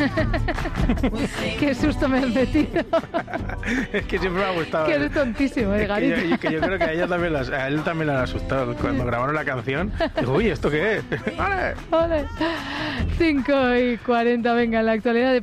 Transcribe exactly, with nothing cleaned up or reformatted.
Qué susto me has metido. Es que siempre me ha gustado. Que eres tontísimo, es Edgarito. que yo, que yo creo que a, ella también las, a él también le han asustado. Cuando grabaron la canción, digo, uy, ¿esto qué es? ¡Vale! Vale. cinco y cuarenta, venga, en la actualidad de